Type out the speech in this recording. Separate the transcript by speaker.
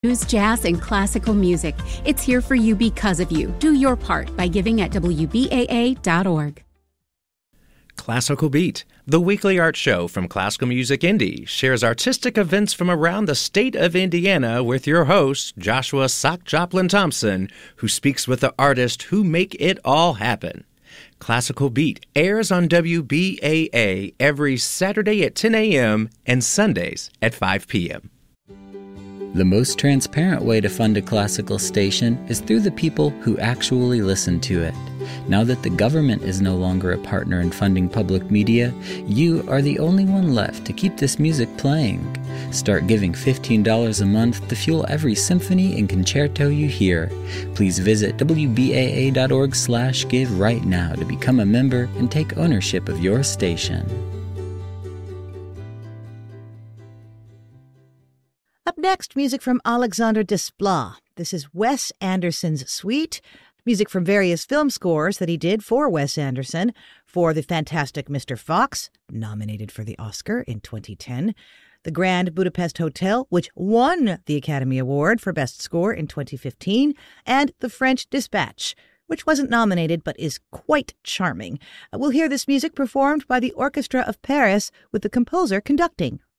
Speaker 1: blues, jazz, and classical music. It's here for you because of you. Do your part by giving at WBAA.org.
Speaker 2: Classical Beat, the weekly art show from Classical Music Indy, shares artistic events from around the state of Indiana with your host, Joshua Sock Joplin Thompson, who speaks with the artists who make it all happen. Classical Beat airs on WBAA every Saturday at 10 a.m. and Sundays at 5 p.m.
Speaker 3: The most transparent way to fund a classical station is through the people who actually listen to it. Now that the government is no longer a partner in funding public media, you are the only one left to keep this music playing. Start giving $15 a month to fuel every symphony and concerto you hear. Please visit WBAA.org/give right now to become a member and take ownership of your station.
Speaker 4: Up next, music from Alexandre Desplat. This is Wes Anderson's Suite, music from various film scores that he did for Wes Anderson, for The Fantastic Mr. Fox, nominated for the Oscar in 2010, The Grand Budapest Hotel, which won the Academy Award for Best Score in 2015, and The French Dispatch, which wasn't nominated but is quite charming. We'll hear this music performed by the Orchestra of Paris with the composer conducting,